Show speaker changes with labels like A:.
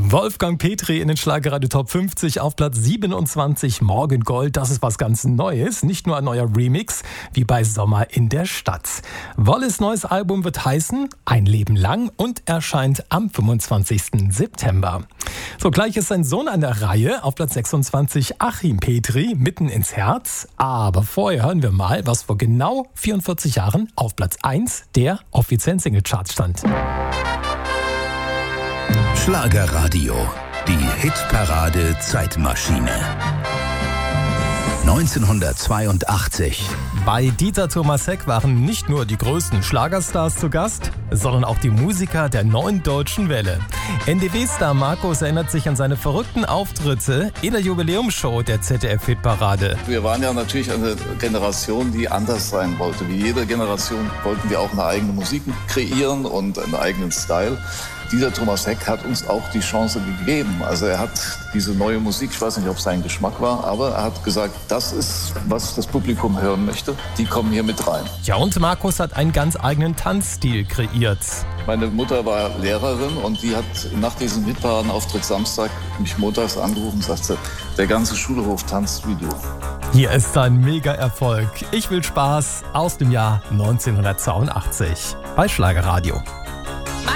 A: Wolfgang Petri in den Schlagerradio Top 50 auf Platz 27, Morgengold. Das ist was ganz Neues, nicht nur ein neuer Remix, wie bei Sommer in der Stadt. Wolles neues Album wird heißen Ein Leben lang und erscheint am 25. September. So, gleich ist sein Sohn an der Reihe, auf Platz 26 Achim Petri, Mitten ins Herz. Aber vorher hören wir mal, was vor genau 44 Jahren auf Platz 1 der offiziellen Singlecharts stand.
B: Schlagerradio, die Hitparade Zeitmaschine. 1982.
A: Bei Dieter Thomas Heck waren nicht nur die größten Schlagerstars zu Gast, sondern auch die Musiker der neuen Deutschen Welle. NDW-Star Markus erinnert sich an seine verrückten Auftritte in der Jubiläumsshow der ZDF-Hitparade.
C: Wir waren ja natürlich eine Generation, die anders sein wollte. Wie jede Generation wollten wir auch eine eigene Musik kreieren und einen eigenen Style. Dieser Thomas Heck hat uns auch die Chance gegeben. Also er hat diese neue Musik, ich weiß nicht, ob es sein Geschmack war, aber er hat gesagt, das ist, was das Publikum hören möchte. Die kommen hier mit rein.
A: Ja, und Markus hat einen ganz eigenen Tanzstil kreiert.
C: Meine Mutter war Lehrerin und die hat nach diesem Hitparadenauftritt Samstag mich montags angerufen und sagte, der ganze Schulhof tanzt wie du.
A: Hier ist sein Mega-Erfolg. Ich will Spaß aus dem Jahr 1982 bei Schlagerradio.